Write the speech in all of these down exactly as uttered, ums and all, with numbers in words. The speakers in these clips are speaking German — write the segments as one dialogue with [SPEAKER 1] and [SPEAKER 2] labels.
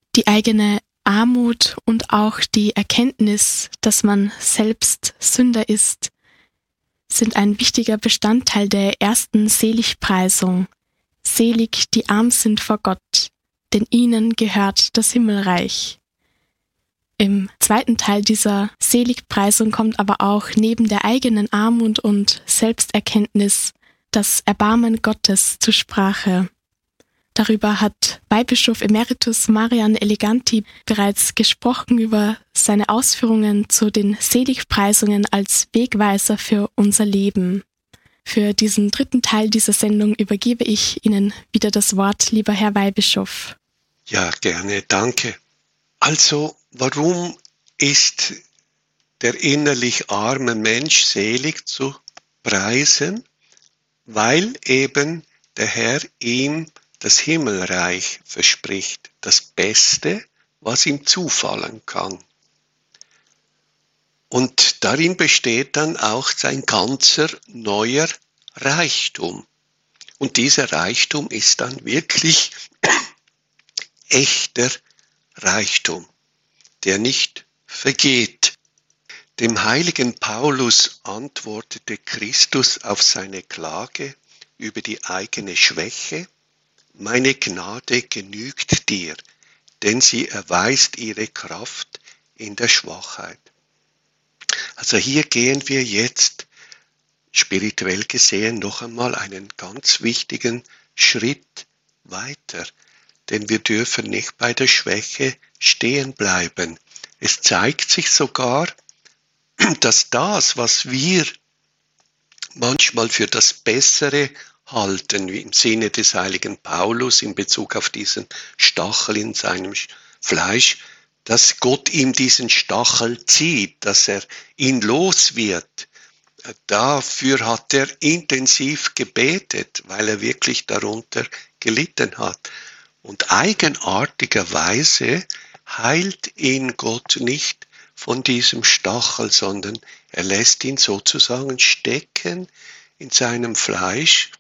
[SPEAKER 1] Die eigene Armut und auch die Erkenntnis, dass man selbst Sünder ist, sind ein wichtiger Bestandteil der ersten Seligpreisung. Selig, die arm sind vor Gott, denn ihnen gehört das Himmelreich. Im zweiten Teil dieser Seligpreisung kommt aber auch neben der eigenen Armut und Selbsterkenntnis das Erbarmen Gottes zur Sprache. Darüber hat Weihbischof Emeritus Marian Eleganti bereits gesprochen über seine Ausführungen zu den Seligpreisungen als Wegweiser für unser Leben. Für diesen dritten Teil dieser Sendung übergebe ich Ihnen wieder das Wort, lieber Herr Weihbischof.
[SPEAKER 2] Ja, gerne, danke. Also, warum ist der innerlich arme Mensch selig zu preisen? Weil eben der Herr ihm das Himmelreich verspricht, das Beste, was ihm zufallen kann. Und darin besteht dann auch sein ganzer neuer Reichtum. Und dieser Reichtum ist dann wirklich echter Reichtum, der nicht vergeht. Dem heiligen Paulus antwortete Christus auf seine Klage über die eigene Schwäche: Meine Gnade genügt dir, denn sie erweist ihre Kraft in der Schwachheit. Also hier gehen wir jetzt spirituell gesehen noch einmal einen ganz wichtigen Schritt weiter, denn wir dürfen nicht bei der Schwäche stehen bleiben. Es zeigt sich sogar, dass das, was wir manchmal für das Bessere halten, wie im Sinne des heiligen Paulus in Bezug auf diesen Stachel in seinem Fleisch, dass Gott ihm diesen Stachel zieht, dass er ihn los wird. Dafür hat er intensiv gebetet, weil er wirklich darunter gelitten hat. Und eigenartigerweise heilt ihn Gott nicht von diesem Stachel, sondern er lässt ihn sozusagen stecken in seinem Fleisch.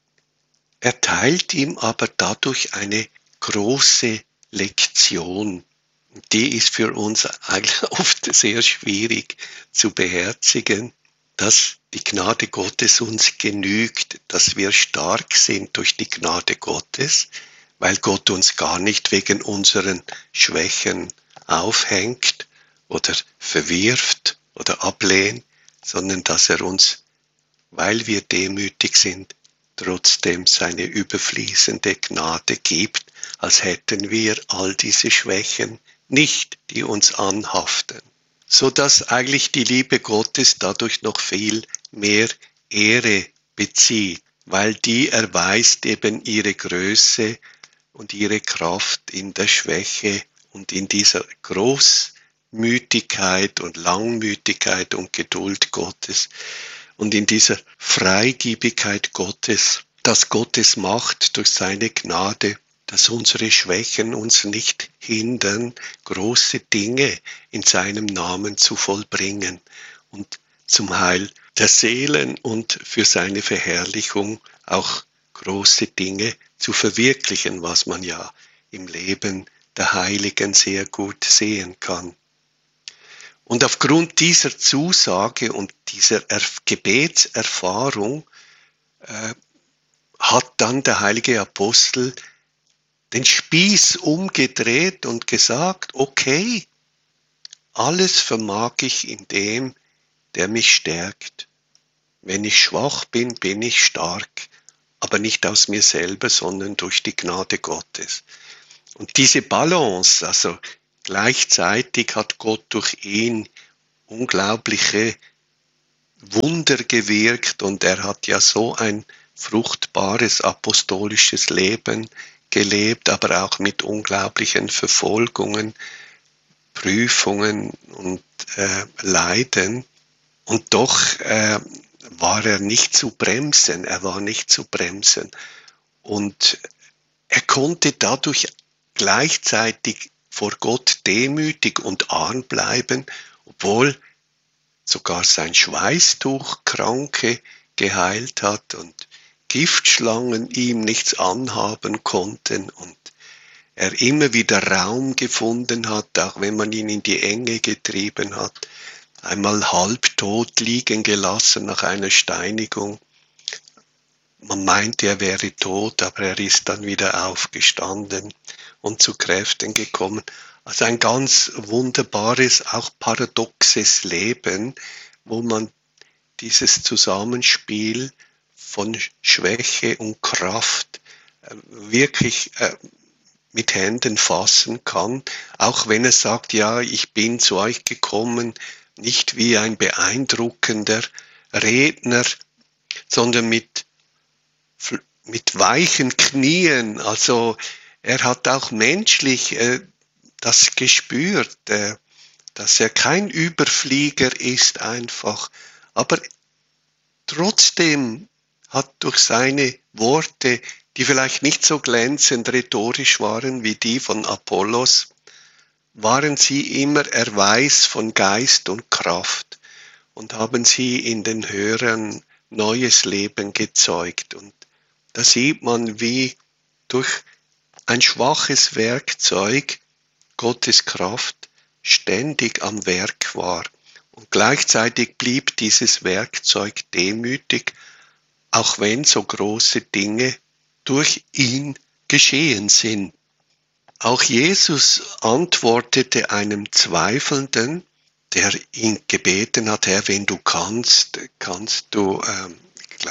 [SPEAKER 2] Er teilt ihm aber dadurch eine große Lektion. Die ist für uns eigentlich oft sehr schwierig zu beherzigen, dass die Gnade Gottes uns genügt, dass wir stark sind durch die Gnade Gottes, weil Gott uns gar nicht wegen unseren Schwächen aufhängt oder verwirft oder ablehnt, sondern dass er uns, weil wir demütig sind, trotzdem seine überfließende Gnade gibt, als hätten wir all diese Schwächen nicht, die uns anhaften, so dass eigentlich die Liebe Gottes dadurch noch viel mehr Ehre bezieht, weil die erweist eben ihre Größe und ihre Kraft in der Schwäche und in dieser Großmütigkeit und Langmütigkeit und Geduld Gottes und in dieser Freigebigkeit Gottes, dass Gottes Macht durch seine Gnade, dass unsere Schwächen uns nicht hindern, große Dinge in seinem Namen zu vollbringen und zum Heil der Seelen und für seine Verherrlichung auch große Dinge zu verwirklichen, was man ja im Leben der Heiligen sehr gut sehen kann. Und aufgrund dieser Zusage und dieser Gebetserfahrung äh, hat dann der heilige Apostel den Spieß umgedreht und gesagt, okay, alles vermag ich in dem, der mich stärkt. Wenn ich schwach bin, bin ich stark, aber nicht aus mir selber, sondern durch die Gnade Gottes. Und diese Balance, also gleichzeitig hat Gott durch ihn unglaubliche Wunder gewirkt und er hat ja so ein fruchtbares apostolisches Leben gelebt, aber auch mit unglaublichen Verfolgungen, Prüfungen und äh, Leiden. Und doch äh, war er nicht zu bremsen, er war nicht zu bremsen. Und er konnte dadurch gleichzeitig vor Gott demütig und arm bleiben, obwohl sogar sein Schweißtuch Kranke geheilt hat und Giftschlangen ihm nichts anhaben konnten und er immer wieder Raum gefunden hat, auch wenn man ihn in die Enge getrieben hat, einmal halbtot liegen gelassen nach einer Steinigung. Man meinte, er wäre tot, aber er ist dann wieder aufgestanden und zu Kräften gekommen. Also ein ganz wunderbares, auch paradoxes Leben, wo man dieses Zusammenspiel von Schwäche und Kraft wirklich mit Händen fassen kann, auch wenn er sagt, ja, ich bin zu euch gekommen, nicht wie ein beeindruckender Redner, sondern mit, mit weichen Knien. Also er hat auch menschlich äh, das gespürt, äh, dass er kein Überflieger ist einfach, aber trotzdem hat durch seine Worte, die vielleicht nicht so glänzend rhetorisch waren wie die von Apollos, waren sie immer Erweis von Geist und Kraft und haben sie in den Hörern neues Leben gezeugt. Und da sieht man, wie durch ein schwaches Werkzeug Gottes Kraft ständig am Werk war. Und gleichzeitig blieb dieses Werkzeug demütig, auch wenn so große Dinge durch ihn geschehen sind. Auch Jesus antwortete einem Zweifelnden, der ihn gebeten hat, Herr, wenn du kannst, kannst du, äh,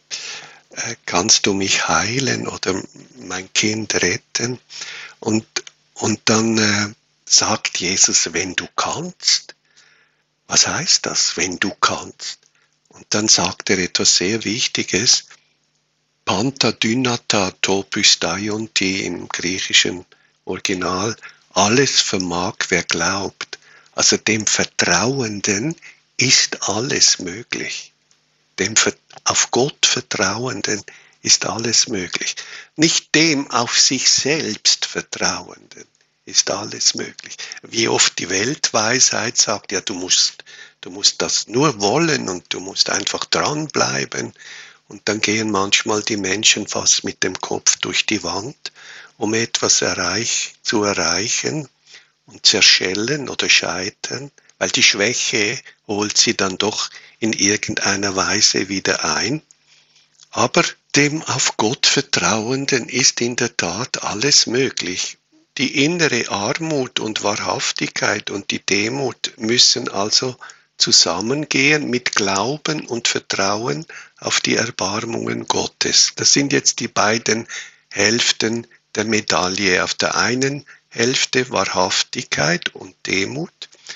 [SPEAKER 2] äh, kannst du mich heilen oder mein Kind retten? Und, und dann äh, sagt Jesus, wenn du kannst. Was heißt das, wenn du kannst? Und dann sagt er etwas sehr Wichtiges, Panta dynata topystaion,ti im griechischen Original, alles vermag, wer glaubt. Also dem Vertrauenden ist alles möglich. Dem auf Gott Vertrauenden ist alles möglich. Nicht dem auf sich selbst Vertrauenden ist alles möglich. Wie oft die Weltweisheit sagt, ja, du musst, du musst das nur wollen und du musst einfach dranbleiben. Und dann gehen manchmal die Menschen fast mit dem Kopf durch die Wand, um etwas erreich, zu erreichen und zerschellen oder scheitern, weil die Schwäche holt sie dann doch in irgendeiner Weise wieder ein. Aber dem auf Gott Vertrauenden ist in der Tat alles möglich. Die innere Armut und Wahrhaftigkeit und die Demut müssen also zusammengehen mit Glauben und Vertrauen auf die Erbarmungen Gottes. Das sind jetzt die beiden Hälften der Medaille. Auf der einen Hälfte Wahrhaftigkeit und Demut,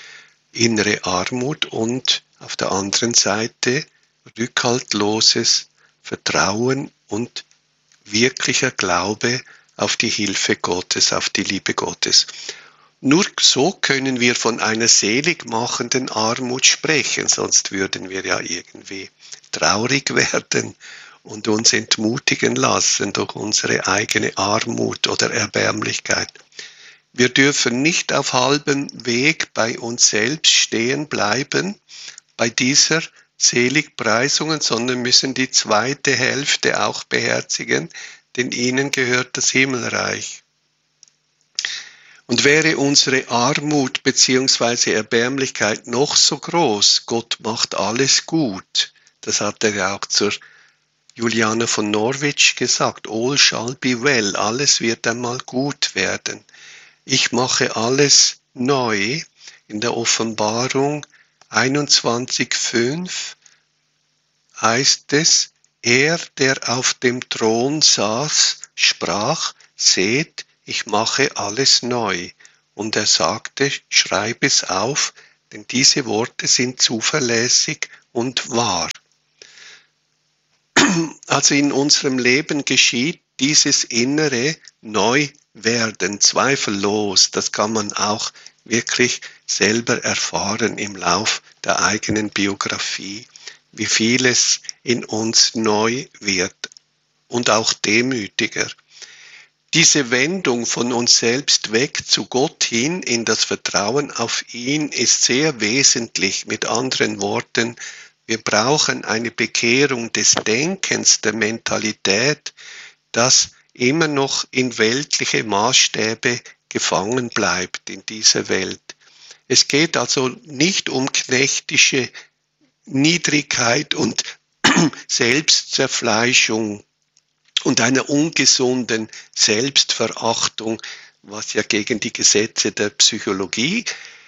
[SPEAKER 2] innere Armut und auf der anderen Seite rückhaltloses Vertrauen und wirklicher Glaube auf die Hilfe Gottes, auf die Liebe Gottes. Nur so können wir von einer seligmachenden Armut sprechen, sonst würden wir ja irgendwie traurig werden und uns entmutigen lassen durch unsere eigene Armut oder Erbärmlichkeit. Wir dürfen nicht auf halbem Weg bei uns selbst stehen bleiben, bei dieser Seligpreisungen, sondern müssen die zweite Hälfte auch beherzigen, denn ihnen gehört das Himmelreich. Und wäre unsere Armut bzw. Erbärmlichkeit noch so groß, Gott macht alles gut. Das hat er ja auch zur Juliane von Norwich gesagt. All shall be well, alles wird einmal gut werden. Ich mache alles neu. In der Offenbarung einundzwanzig fünf heißt es, er, der auf dem Thron saß, sprach, seht, ich mache alles neu. Und er sagte, schreib es auf, denn diese Worte sind zuverlässig und wahr. Also in unserem Leben geschieht dieses innere Neuwerden, zweifellos. Das kann man auch wirklich selber erfahren im Lauf der eigenen Biografie, wie vieles in uns neu wird und auch demütiger. Diese Wendung von uns selbst weg zu Gott hin in das Vertrauen auf ihn ist sehr wesentlich. Mit anderen Worten, wir brauchen eine Bekehrung des Denkens, der Mentalität, dass immer noch in weltliche Maßstäbe gefangen bleibt in dieser Welt. Es geht also nicht um knechtische Niedrigkeit und Selbstzerfleischung und einer ungesunden Selbstverachtung, was ja gegen die Gesetze der Psychologie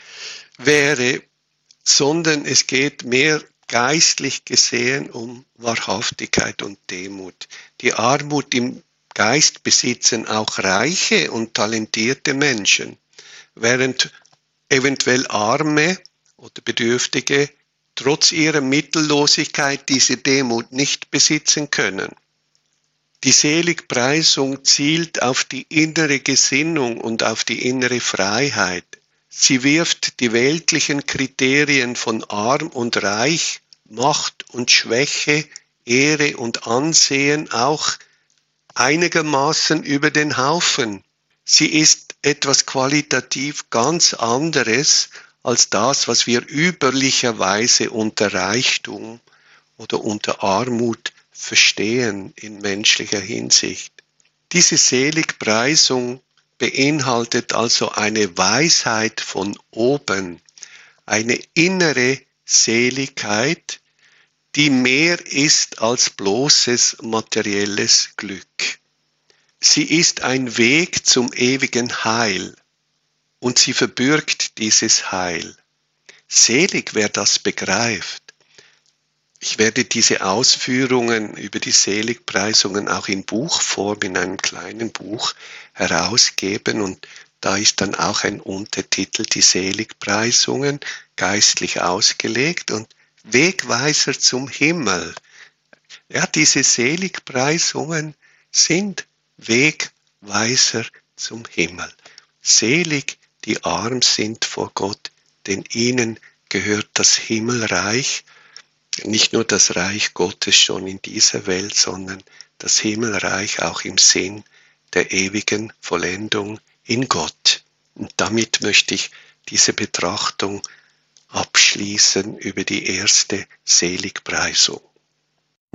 [SPEAKER 2] wäre, sondern es geht mehr geistlich gesehen um Wahrhaftigkeit und Demut. Die Armut im Geist besitzen auch reiche und talentierte Menschen, während eventuell Arme oder Bedürftige trotz ihrer Mittellosigkeit diese Demut nicht besitzen können. Die Seligpreisung zielt auf die innere Gesinnung und auf die innere Freiheit. Sie wirft die weltlichen Kriterien von arm und reich, Macht und Schwäche, Ehre und Ansehen auch einigermaßen über den Haufen. Sie ist etwas qualitativ ganz anderes als das, was wir üblicherweise unter Reichtum oder unter Armut verstehen in menschlicher Hinsicht. Diese Seligpreisung beinhaltet also eine Weisheit von oben, eine innere Seligkeit, die mehr ist als bloßes materielles Glück. Sie ist ein Weg zum ewigen Heil und sie verbirgt dieses Heil. Selig, wer das begreift. Ich werde diese Ausführungen über die Seligpreisungen auch in Buchform, in einem kleinen Buch herausgeben und da ist dann auch ein Untertitel, die Seligpreisungen, geistlich ausgelegt und Wegweiser zum Himmel. Ja, diese Seligpreisungen sind Wegweiser zum Himmel. Selig, die arm sind vor Gott, denn ihnen gehört das Himmelreich, nicht nur das Reich Gottes schon in dieser Welt, sondern das Himmelreich auch im Sinn der ewigen Vollendung in Gott. Und damit möchte ich diese Betrachtung abschließen über die erste Seligpreisung.